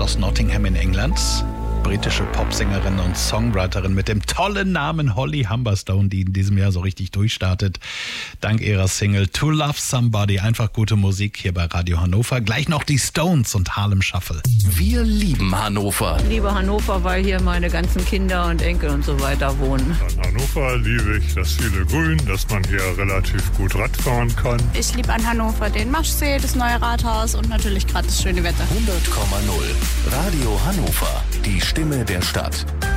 aus Nottingham in England. Britische Popsängerin und Songwriterin mit dem tollen Namen Holly Humberstone, die in diesem Jahr so richtig durchstartet. Dank ihrer Single To Love Somebody. Einfach gute Musik hier bei Radio Hannover. Gleich noch die Stones und Harlem Shuffle. Wir lieben Hannover. Ich liebe Hannover, weil hier meine ganzen Kinder und Enkel und so weiter wohnen. An Hannover liebe ich das viele Grün, dass man hier relativ gut Radfahren kann. Ich liebe an Hannover den Maschsee, das neue Rathaus und natürlich gerade das schöne Wetter. 100,0 Radio Hannover. Die Stimme der Stadt.